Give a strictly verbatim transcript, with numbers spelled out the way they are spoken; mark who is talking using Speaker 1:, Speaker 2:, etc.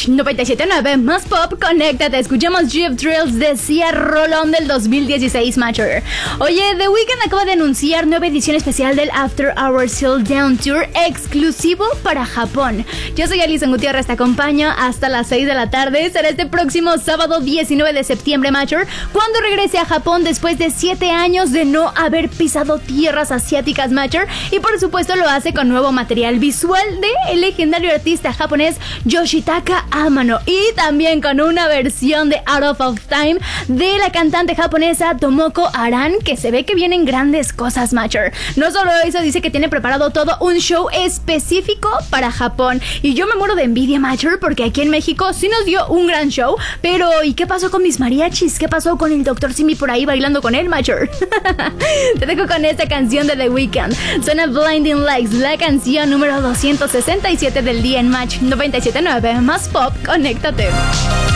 Speaker 1: Match noventa y siete punto nueve, más pop, conéctate. Escuchamos Jeff Drills de Cia, rolón del dos mil dieciséis, Matcher. Oye, The Weeknd acaba de anunciar nueva edición especial del After Hours Till Down Tour, exclusivo para Japón. Yo soy Alison Gutiérrez, te acompaño hasta las seis de la tarde. Será este próximo sábado diecinueve de septiembre, Matcher, cuando regrese a Japón después de siete años de no haber pisado tierras asiáticas, Matcher. Y por supuesto lo hace con nuevo material visual de el legendario artista japonés Yoshitaka Amano, y también con una versión de Out of Time de la cantante japonesa Tomoko Aran, que se ve que vienen grandes cosas, Matcher. No solo eso, dice que tiene preparado todo un show específico para Japón, y yo me muero de envidia, Matcher, porque aquí en México sí nos dio un gran show, pero ¿y qué pasó con mis mariachis? ¿Qué pasó con el doctor Simi por ahí bailando con él, Matcher? Te dejo con esta canción de The Weeknd. Suena Blinding Lights, la canción número doscientos sesenta y siete del día en Match noventa y siete punto nueve, más pop, conéctate.